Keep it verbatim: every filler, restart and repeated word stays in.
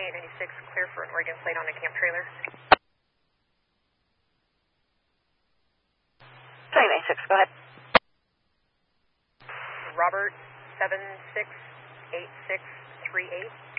twenty-eight ninety-six, clear for an Oregon plate on a camp trailer. twenty-eight ninety-six, go ahead. Robert, seven six eight six three eight.